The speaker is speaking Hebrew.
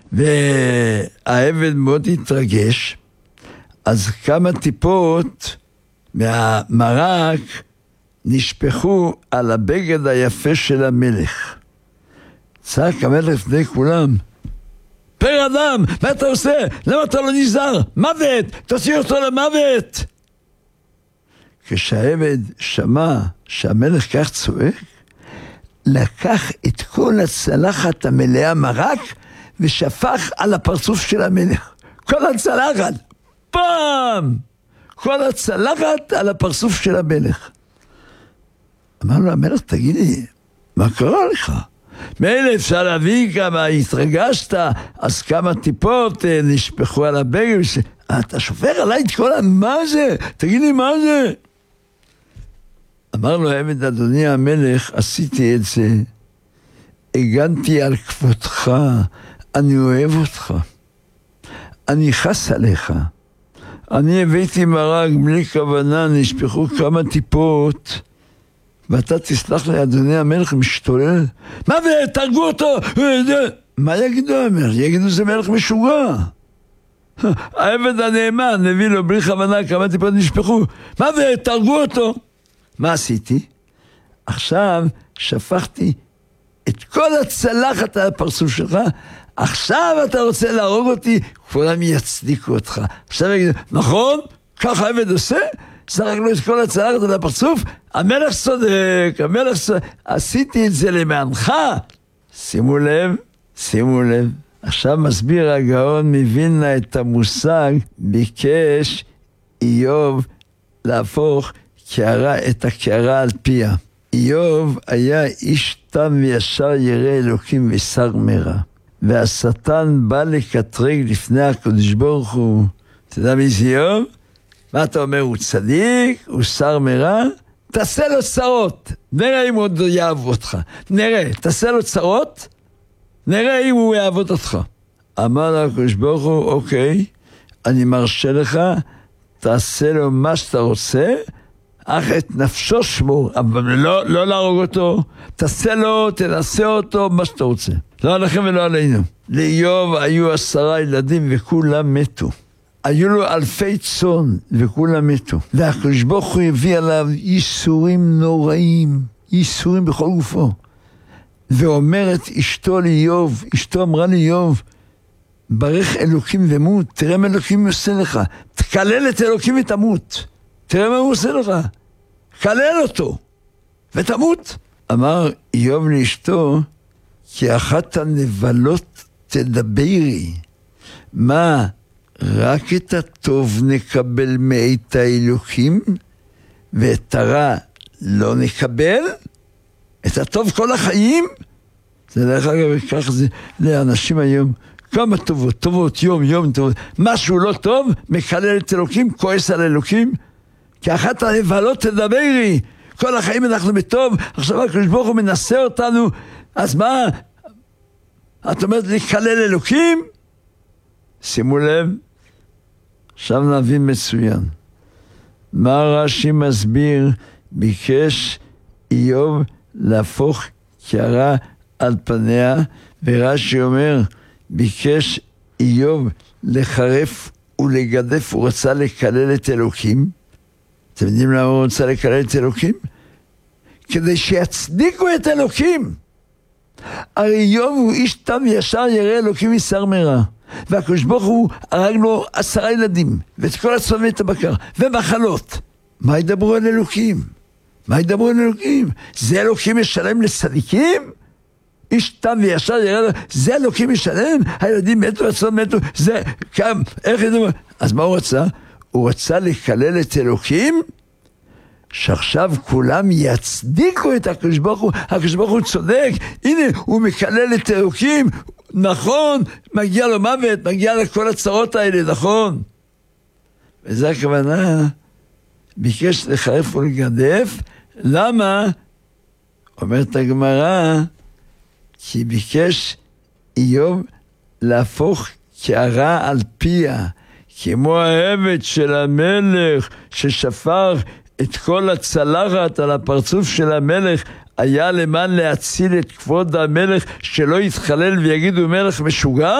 והעבד מאוד התרגש, אז כמה טיפות מהמרק נשפכו על הבגד היפה של המלך. צעק המלך לפני כולם, פר אדם, מה אתה עושה? למה אתה לא נזהר? מוות! תוציא אותו למוות! כשהעבד שמע שהמלך כך צועק, לקח את כל הצלחת המלאה מרק ושפך על הפרצוף של המלך. כל הצלחת, פעם! כל הצלחת על הפרצוף של המלך. אמר לו המלך, תגיד לי, מה קרה לך? מילא אפשר להביא כמה התרגשת, אז כמה טיפות נשפכו על הבגד. אתה שופך עליי את כל מה זה? תגיד לי מה זה? אמר לו העבד, אדוני המלך, עשיתי את זה, הגנתי על כבודך, אני אוהב אותך, אני חס עליך, אני הבאתי מרק בלי כוונה, נשפכו כמה טיפות, ואתה תסלח לי, אדוני המלך, משתולל. מה ותרגו אותו? מה יגידו המלך? יגידו זה מלך משוגע. העבד הנאמן הביא לו בלי כוונה כמה טיפות נשפכו. מה ותרגו אותו? מה עשיתי? עכשיו שפכתי את כל הצלחת על הפרצוף שלך, עכשיו אתה רוצה להרוג אותי, כולם יצדיקו אותך. עכשיו יגידו, נכון? ככה העבד עושה? שרק לו את כל הצלחת על הפרצוף, המלך צודק, המלך צודק, עשיתי את זה למענך. שימו לב, שימו לב. עכשיו מסביר הגאון מווילנה את המושג, ביקש איוב להפוך את הקערה על פיה. איוב היה איש תם וישר ירא אלוקים ושר מרע. והשטן בא לקטרג לפני הקדוש ברוך הוא. אתה יודע מי זה איוב? מה אתה אומר? הוא צדיק? הוא שר מרע? תעשה לו צרות. נראה אם הוא עוד יעבוד אותך. נראה, תעשה לו צרות, נראה אם הוא יעבוד אותך. אמר לו הקדוש ברוך הוא, אוקיי, אני מרשה לך, תעשה לו מה שאתה רוצה, אך את נפשו שמור, אבל לא להרוג אותו, תעשה לו, תנסה אותו, מה שאתה רוצה. לא עליכם ולא עלינו. לאיוב היו 10 ילדים וכולם מתו. היו לו 1000 צאן וכולם מתו. והקדוש ברוך הוא הביא עליו ייסורים נוראים, ייסורים בכל גופו. ואומרת אשתו לאיוב, אשתו אמרה לאיוב, ברך אלוקים ומות, תראה מה אלוקים עושה לך, תקלל את אלוקים ותמות. תראה מה הוא עושה לך, קלל אותו ותמות. אמר איוב לאשתו, כי אחת הנבלות תדברי. מה, רק את הטוב נקבל מאת האלוקים, ואת הרע לא נקבל? את הטוב כל החיים? זה דרך אגב, כך זה לאנשים היום. כמה טובות, יום טובות. משהו לא טוב, מקלל את אלוקים, כועס על אלוקים. כי אחת הנבלות תדברי, כל החיים אנחנו בטוב, עכשיו הקדוש ברוך הוא מנסה אותנו, אז מה? את אומרת לקלל אלוקים? שימו לב, עכשיו נבין מצוין. מה רש"י מסביר? ביקש איוב להפוך קערה על פניה, ורש"י אומר, ביקש איוב לחרף ולגדף, הוא רצה לקלל את אלוקים. אתם יודעים למה הוא רוצה לקלל את אלוקים? כדי שיצדיקו את אלוקים. הרי איוב הוא איש תם וישר ירא אלוקים ושר מרע. והקדוש ברוך הוא הרג לו 10 ילדים, ואת כל הצאן ואת הבקר, ומחלות. מה ידברו על אלוקים? מה ידברו על אלוקים? זה אלוקים משלם לצדיקים? איש תם וישר ירא, זה אלוקים משלם? הילדים מתו, הצאן מתו, זה קם, איך ידברו? אז מה הוא רצה? הוא רצה לקלל את אלוקים, שעכשיו כולם יצדיקו את הקדוש ברוך הוא. הקדוש ברוך הוא צודק, הנה הוא מקלל את אלוקים, נכון, מגיע לו מוות, מגיע לכל הצרות האלה, נכון. וזה הכוונה, ביקש לחרף ולגדף. למה? אומרת הגמרא, כי ביקש איוב להפוך קערה על פיה, כמו העבד של המלך ששפך את כל הצלחת על הפרצוף של המלך, היה למען להציל את כבוד המלך, שלא יתחלל ויגידו מלך משוגע.